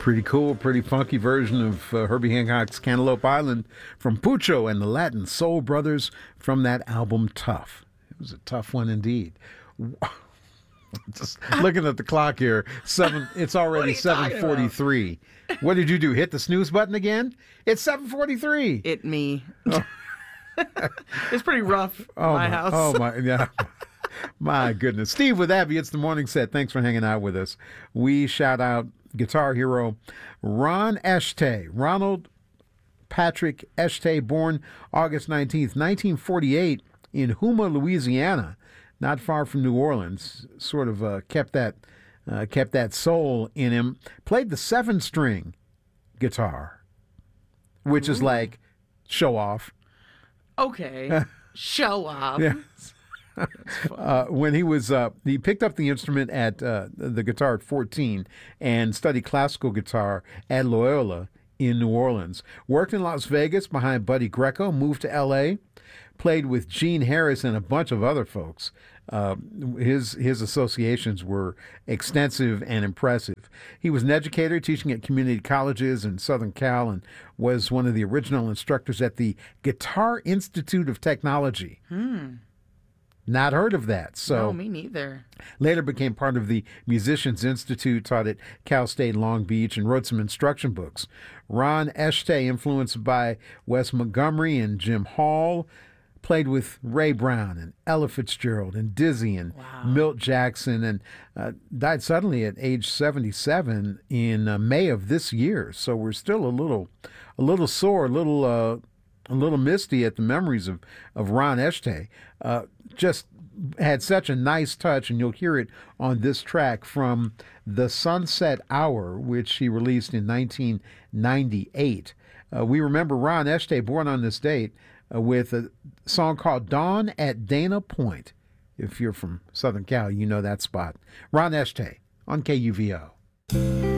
Pretty cool, pretty funky version of Herbie Hancock's Cantaloupe Island from Pucho and the Latin Soul Brothers from that album Tough. It was a tough one indeed. Just looking at the clock here, it's already 7:43. What did you do? Hit the snooze button again? It's 7:43. It me. Oh. It's pretty rough. My house. Oh my, yeah. My goodness. Steve with Abby, it's the morning set. Thanks for hanging out with us. We shout out guitar hero Ron Eshtay, Ronald Patrick Eshtay, born August 19th, 1948 in Houma, Louisiana, not far from New Orleans. Sort of kept that soul in him. Played the 7-string guitar, which is like show off. Okay. Show off. Yeah. When he picked up the instrument at the guitar at 14 and studied classical guitar at Loyola in New Orleans. Worked in Las Vegas behind Buddy Greco, moved to L.A., played with Gene Harris and a bunch of other folks. His associations were extensive and impressive. He was an educator teaching at community colleges in Southern Cal and was one of the original instructors at the Guitar Institute of Technology. Not heard of that. So no, me neither. Later became part of the Musicians Institute, taught at Cal State Long Beach, and wrote some instruction books. Ron Eshtay, influenced by Wes Montgomery and Jim Hall, played with Ray Brown and Ella Fitzgerald and Dizzy and Milt Jackson, and died suddenly at age 77 in May of this year. So we're still a little sore, a little misty at the memories of Ron Eshtay. Just had such a nice touch, and you'll hear it on this track from The Sunset Hour, which he released in 1998. We remember Ron Eshtay, born on this date, with a song called Dawn at Dana Point. If you're from Southern Cal, you know that spot. Ron Eshtay on KUVO.